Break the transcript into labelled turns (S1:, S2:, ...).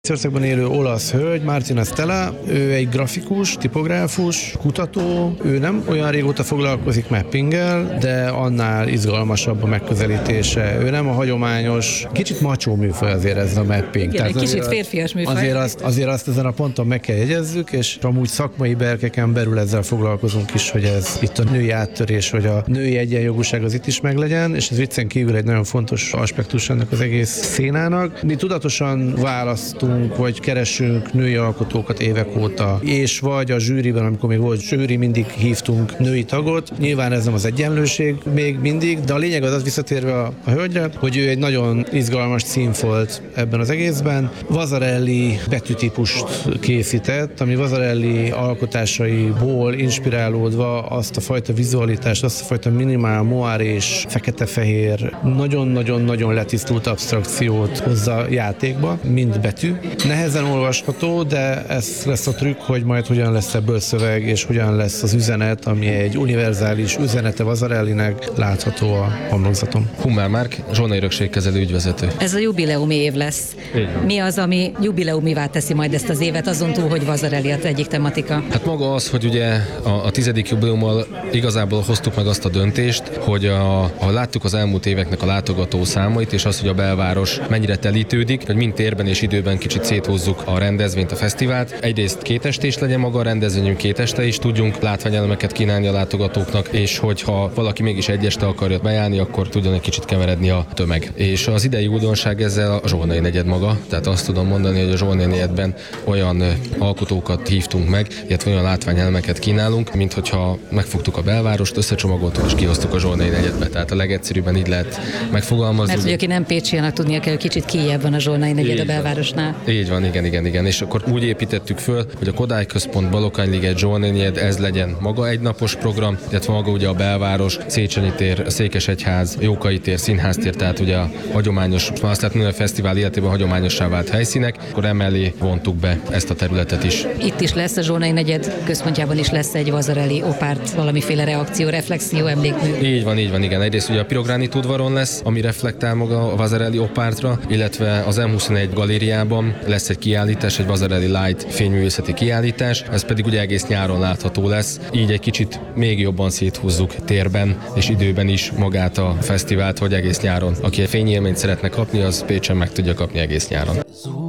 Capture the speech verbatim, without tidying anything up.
S1: Franciaországban élő olasz hölgy, Martina Stella, ő egy grafikus, tipográfus, kutató, ő nem olyan régóta foglalkozik mappinggel, de annál izgalmasabb a megközelítése. Ő nem a hagyományos, kicsit macsó műfaj azért ez a mapping.
S2: Igen, egy kicsit férfias műfaj.
S1: Azért azt, azért azt ezen a ponton meg kell jegyezzük, és amúgy szakmai berkeken belül ezzel foglalkozunk is, hogy ez itt a női áttörés, vagy a női egyenjogúság az itt is meglegyen, és ez viccen kívül egy nagyon fontos aspektus ennek az egész szénának. Mi tudatosan választunk vagy keresünk női alkotókat évek óta, és vagy a zsűriben, amikor még volt zsűri, mindig hívtunk női tagot. Nyilván ez nem az egyenlőség még mindig, de a lényeg az az, visszatérve a, a hölgyre, hogy ő egy nagyon izgalmas színfolt ebben az egészben. Vasarely betűtípust készített, ami Vasarely alkotásaiból inspirálódva azt a fajta vizualitást, azt a fajta minimál moár és fekete-fehér, nagyon-nagyon-nagyon letisztult absztrakciót hozza játékba, mint betű. Nehezen olvasható, de ez lesz a trükk, hogy majd hogyan lesz ebből szöveg, és hogyan lesz az üzenet, ami egy univerzális üzenete Vasarelynek látható a homlokzaton.
S3: Hummel Márk, Zsolnai Örökségkezelő ügyvezető.
S2: Ez a jubileumi év lesz. Mi az, ami jubileumivá teszi majd ezt az évet, azon túl, hogy Vasarely az egyik tematika?
S3: Hát maga az, hogy ugye a, a tizedik jubileummal igazából hoztuk meg azt a döntést, hogy a, ha láttuk az elmúlt éveknek a látogató számait, és az, hogy a belváros mennyire telítődik, hogy mind térben és időben kicsit széthúzzuk a rendezvényt, a fesztivált. Egyrészt kétestés legyen maga a rendezvényünk, két este is tudjunk látványelemeket kínálni a látogatóknak, és hogyha valaki mégis egy este akarja bejárni, akkor tudjon egy kicsit keveredni a tömeg. És az idei újdonság ezzel a Zsolnai negyed maga, tehát azt tudom mondani, hogy a Zsolnai negyedben olyan alkotókat hívtunk meg, illetve olyan látványelemeket kínálunk, mint hogyha megfogtuk a belvárost, összecsomagoltuk és kihoztuk a Zsolnai negyedbe. Tehát a legegyszerűbben így lehet megfogalmazni.
S2: Mert hogy aki nem pécsi, annak tudnia kell, tudnia kell, kijebb van a Zsolnai negyed a belvárosnál.
S3: Így van, igen, igen, igen. És akkor úgy építettük föl, hogy a Kodály Központ, Balokányliget, Zsolnai negyed, ez legyen maga egy napos program, illetve maga ugye a belváros, Széchenyi tér, Székesegyház, Jókai tér, Színháztér, tehát ugye a hagyományos, azt lehet mondani, a fesztivál életében hagyományossá vált helyszínek, akkor emellé vontuk be ezt a területet is.
S2: Itt is lesz a Zsolnai negyed központjában is lesz egy Vasarely opárt, valamiféle reakció, reflexió, emlékmű.
S3: Így van, így van, igen. Egyrészt ugye a Pirográni udvaron lesz, ami reflektál maga a Vasarely opártra, illetve az em huszonegyes galériában lesz egy kiállítás, egy Vasarely Light fényművészeti kiállítás, ez pedig ugye egész nyáron látható lesz, így egy kicsit még jobban széthúzzuk térben és időben is magát a fesztivált, hogy egész nyáron. Aki egy fényélményt szeretne kapni, az Pécsen meg tudja kapni egész nyáron.